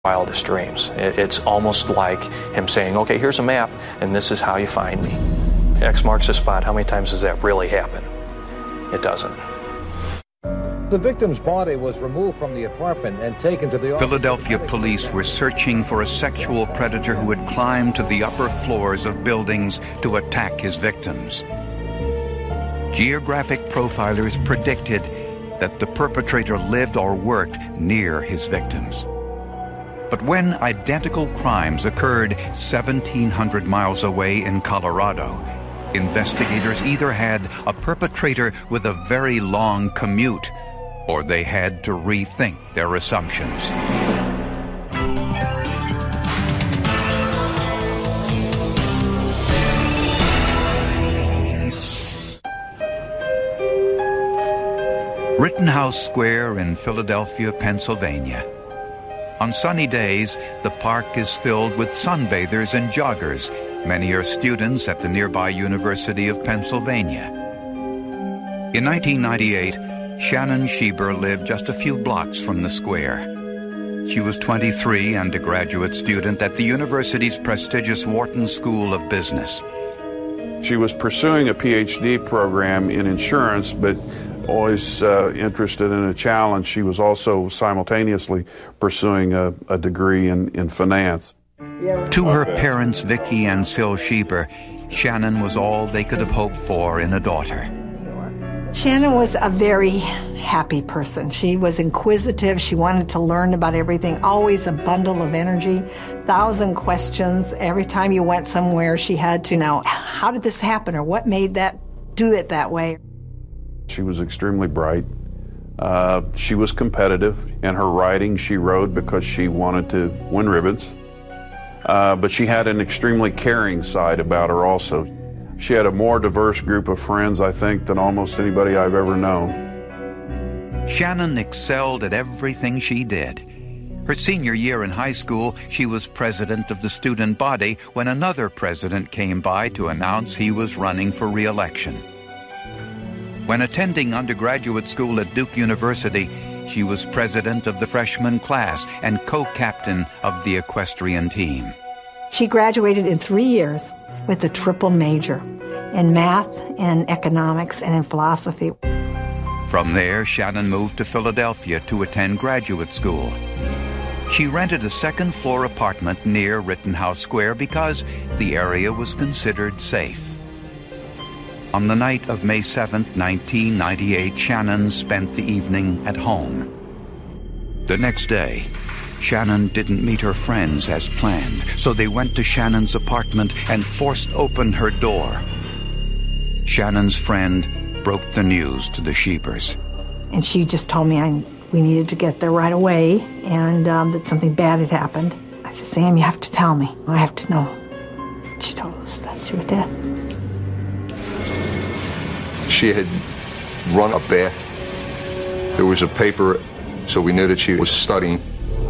wildest dreams. It's almost like him saying, okay, here's a map, and this is how you find me. X marks the spot. How many times does that really happen? It doesn't. The victim's body was removed from the apartment and taken to the... Philadelphia police were searching for a sexual predator who had climbed to the upper floors of buildings to attack his victims. Geographic profilers predicted that the perpetrator lived or worked near his victims. But when identical crimes occurred 1,700 miles away in Colorado, investigators either had a perpetrator with a very long commute, or they had to rethink their assumptions. Rittenhouse Square in Philadelphia, Pennsylvania. On sunny days, the park is filled with sunbathers and joggers. Many are students at the nearby University of Pennsylvania. In 1998, Shannon Schieber lived just a few blocks from the square. She was 23 and a graduate student at the university's prestigious Wharton School of Business. She was pursuing a PhD program in insurance, but always interested in a challenge. She was also simultaneously pursuing a degree in finance. To her parents, Vicki and Syl Schieber, Shannon was all they could have hoped for in a daughter. Shannon was a very happy person. She was inquisitive. She wanted to learn about everything, always a bundle of energy, 1,000 questions. Every time you went somewhere, she had to know, how did this happen, or what made that do it that way? She was extremely bright. She was competitive. In her writing, she wrote because she wanted to win ribbons. But she had an extremely caring side about her also. She had a more diverse group of friends, I think, than almost anybody I've ever known. Shannon excelled at everything she did. Her senior year in high school, she was president of the student body when another president came by to announce he was running for re-election. When attending undergraduate school at Duke University, she was president of the freshman class and co-captain of the equestrian team. She graduated in 3 years with a triple major in math and economics and in philosophy. From there, Shannon moved to Philadelphia to attend graduate school. She rented a second-floor apartment near Rittenhouse Square because the area was considered safe. On the night of May 7, 1998, Shannon spent the evening at home. The next day, Shannon didn't meet her friends as planned, so they went to Shannon's apartment and forced open her door. Shannon's friend broke the news to the Schiebers. And she just told me we needed to get there right away and that something bad had happened. I said, Sam, you have to tell me. I have to know. She told us that she was dead. She had run a bath. There was a paper, so we knew that she was studying.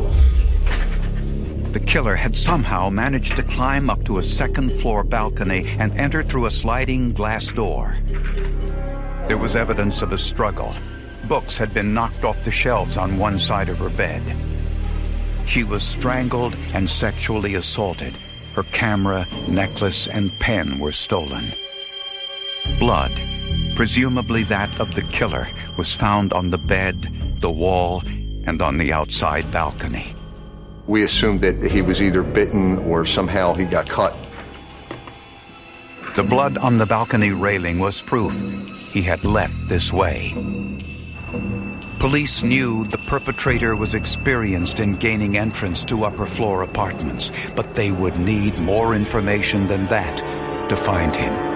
The killer had somehow managed to climb up to a second-floor balcony and enter through a sliding glass door. There was evidence of a struggle. Books had been knocked off the shelves on one side of her bed. She was strangled and sexually assaulted. Her camera, necklace, and pen were stolen. Blood, presumably that of the killer, was found on the bed, the wall, and on the outside balcony. We assumed that he was either bitten or somehow he got cut. The blood on the balcony railing was proof he had left this way. Police knew the perpetrator was experienced in gaining entrance to upper-floor apartments, but they would need more information than that to find him.